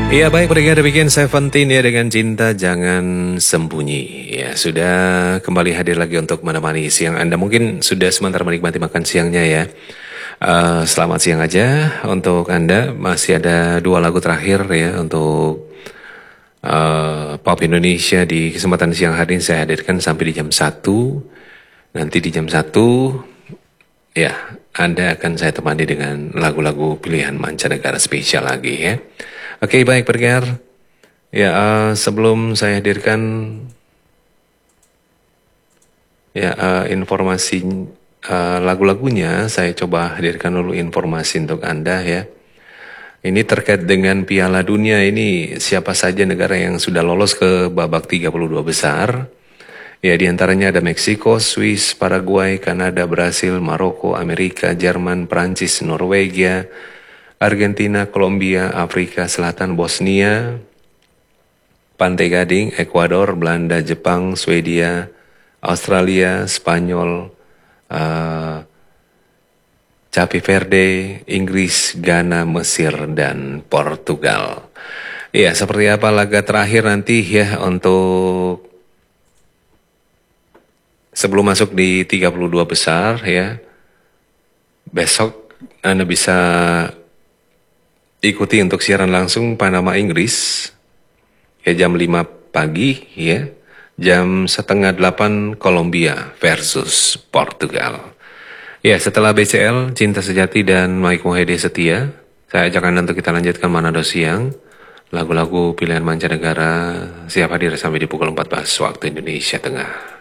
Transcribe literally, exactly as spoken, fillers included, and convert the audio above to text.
Iya baik, pendengar demikian Seventeen ya dengan Cinta Jangan Sembunyi. Ya sudah kembali hadir lagi untuk menemani siang Anda. Mungkin sudah sementara menikmati makan siangnya ya. Eh, selamat siang aja untuk Anda. Masih ada dua lagu terakhir ya untuk eh, Pop Indonesia di kesempatan siang hari ini saya hadirkan sampai di jam satu. Nanti di jam satu ya Anda akan saya temani dengan lagu-lagu pilihan mancanegara spesial lagi ya. Oke baik pendengar. Ya, uh, sebelum saya hadirkan ya uh, informasi uh, lagu-lagunya, saya coba hadirkan dulu informasi untuk Anda ya. Ini terkait dengan Piala Dunia ini siapa saja negara yang sudah lolos ke babak tiga puluh dua besar. Ya, diantaranya ada Meksiko, Swiss, Paraguay, Kanada, Brasil, Maroko, Amerika, Jerman, Prancis, Norwegia, Argentina, Kolombia, Afrika Selatan, Bosnia, Pantai Gading, Ekuador, Belanda, Jepang, Swedia, Australia, Spanyol, uh, Cape Verde, Inggris, Ghana, Mesir, dan Portugal. Ya, seperti apa laga terakhir nanti ya untuk sebelum masuk di tiga puluh dua besar ya. Besok Anda bisa ikuti untuk siaran langsung Panama Inggris. Ya jam lima pagi ya, jam setengah delapan Kolombia versus Portugal. Ya setelah B C L, Cinta Sejati dan Mike Mohede Setia, saya ajak Anda untuk kita lanjutkan Manado Siang. Lagu-lagu pilihan mancanegara siap hadir sampai di pukul empat belas waktu Indonesia Tengah.